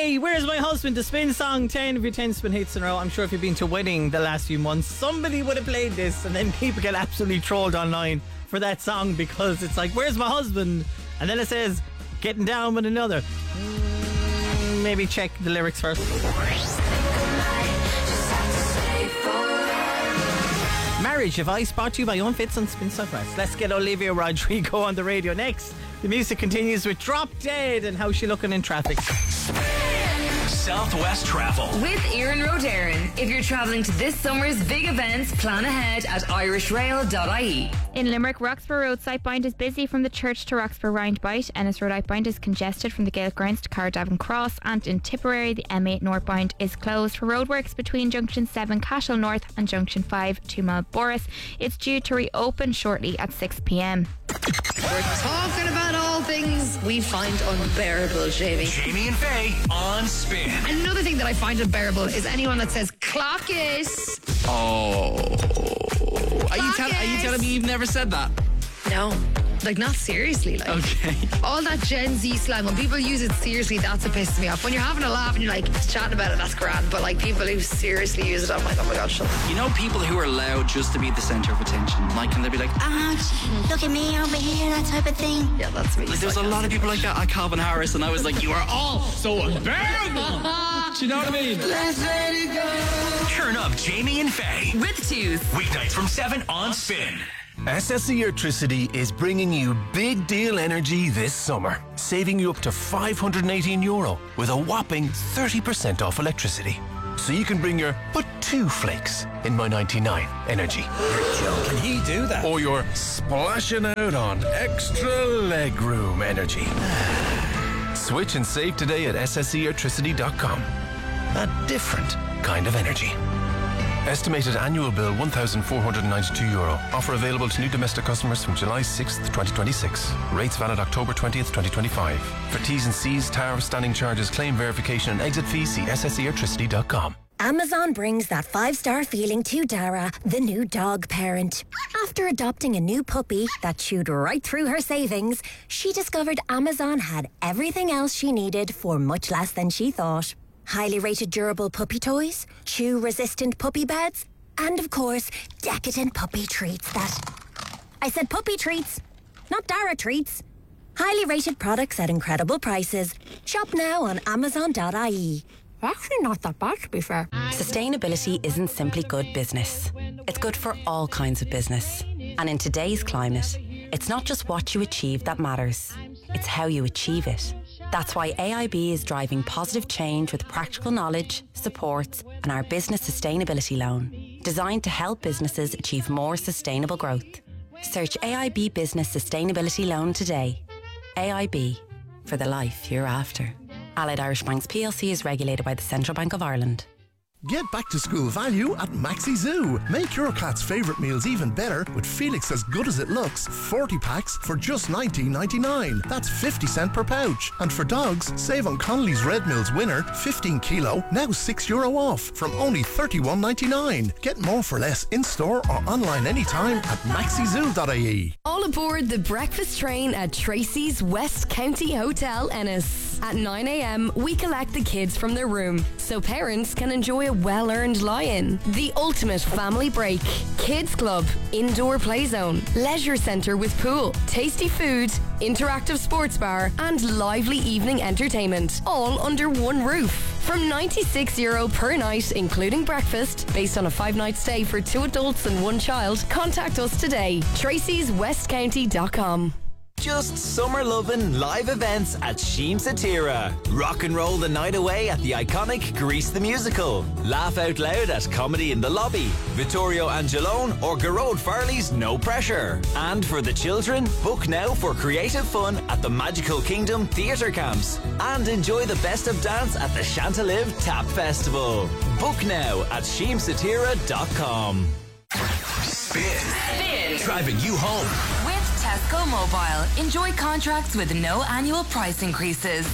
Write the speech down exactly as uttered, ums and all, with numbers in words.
Faye, Where's My Husband? The Spin song, ten of your ten Spin hits in a row. I'm sure if you've been to a wedding the last few months, somebody would have played this, and then people get absolutely trolled online for that song because it's like, where's my husband? And then it says, getting down with another. Mm, maybe check the lyrics first. Marriage Advice brought to you by Unfits on Spin Southwest. Let's get Olivia Rodrigo on the radio next. The music continues with Drop Dead and how's she looking in traffic. Southwest Travel with Erin Rodarin. If you're travelling to this summer's big events, plan ahead at irish rail dot I E. In Limerick, Roxborough Road sightbound is busy from the church to Roxborough Roundabout. Ennis Road outbound is congested from the Gaelic Grounds to Cardaven Cross, and in Tipperary the M eight northbound is closed for roadworks between Junction seven Cashel North and Junction five two Mile Boris. It's due to reopen shortly at six p.m. We're talking about all things we find unbearable, Jamie. Jamie and Faye on Spin. Another thing that I find unbearable is anyone that says clock it. Oh. Are you, tell- it. are you telling me you've never said that? No. Like, not seriously. Like, okay. All that Gen Z slang, when people use it seriously, that's what pisses me off. When you're having a laugh and you're like chatting about it, that's grand. But like people who seriously use it, I'm like, oh my god, shut up. You know people who are loud just to be the centre of attention? Like, and they'll be like, ouch, look at me over here, that type of thing. Yeah, that's me. Like, there's a lot of people like that at Calvin Harris, and I was like, you are all so unbearable. Do you know what I mean? Let's let it go. Turn up Jamie and Faye with Tues. Weeknights from seven on Spin. S S E Electricity is bringing you big deal energy this summer, saving you up to five hundred eighteen euro with a whopping thirty percent off electricity. So you can bring your but two flakes in my ninety-nine energy. You're joking, he do that? Or your splashing out on extra legroom energy. Switch and save today at s s e electricity dot com. A different kind of energy. Estimated annual bill one thousand four hundred ninety-two euro. Offer available to new domestic customers from July sixth, twenty twenty-six. Rates valid October twentieth, twenty twenty-five. For T's and C's, tariff, standing charges, claim verification and exit fees, see s s e electricity dot com. Amazon brings that five-star feeling to Dara, the new dog parent. After adopting a new puppy that chewed right through her savings, she discovered Amazon had everything else she needed for much less than she thought. Highly rated durable puppy toys, chew-resistant puppy beds, and of course, decadent puppy treats that... I said puppy treats, not Dara treats. Highly rated products at incredible prices. Shop now on amazon dot I E. Actually not that bad, to be fair. Sustainability isn't simply good business. It's good for all kinds of business. And in today's climate, it's not just what you achieve that matters. It's how you achieve it. That's why A I B is driving positive change with practical knowledge, support, and our business sustainability loan, designed to help businesses achieve more sustainable growth. Search A I B Business Sustainability Loan today. A I B, for the life you're after. Allied Irish Banks P L C is regulated by the Central Bank of Ireland. Get back to school value at Maxi Zoo. Make your cat's favourite meals even better with Felix As Good As It Looks forty packs for just nineteen ninety-nine. That's fifty cent per pouch. And for dogs, save on Connolly's Red Mills Winner fifteen kilo, now six euro off from only thirty-one ninety-nine. Get more for less in store or online anytime at maxi zoo dot I E. All aboard the breakfast train at Tracy's West County Hotel Ennis. At nine a.m, we collect the kids from their room so parents can enjoy a well-earned lie-in. The ultimate family break. Kids club, indoor play zone, leisure centre with pool, tasty food, interactive sports bar and lively evening entertainment. All under one roof. From ninety-six euro per night, including breakfast, based on a five-night stay for two adults and one child, contact us today. tracys west county dot com. Just summer loving live events at Sheen Satira. Rock and roll the night away at the iconic Grease the Musical. Laugh out loud at Comedy in the Lobby, Vittorio Angelone or Garode Farley's No Pressure. And for the children, book now for creative fun at the Magical Kingdom Theatre Camps. And enjoy the best of dance at the Chantelive Tap Festival. Book now at sheen satira dot com. Spin. Spin. Driving you home. With Tesco Mobile. Enjoy contracts with no annual price increases.